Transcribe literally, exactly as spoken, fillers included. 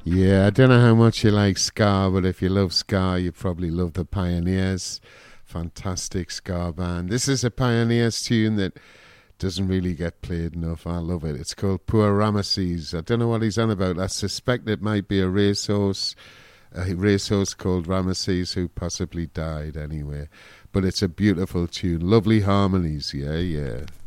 Yeah, I don't know how much you like ska, but if you love ska, you probably love the Pioneers. Fantastic ska band. This is a Pioneers tune that doesn't really get played enough. I love it. It's called Poor Ramesses. I don't know what he's on about. I suspect it might be a racehorse, a racehorse called Ramesses who possibly died anyway. But it's a beautiful tune. Lovely harmonies, yeah, yeah.